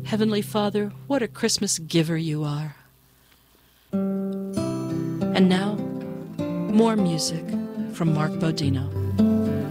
Heavenly Father, what a Christmas giver you are. And now, more music from Mark Bodino.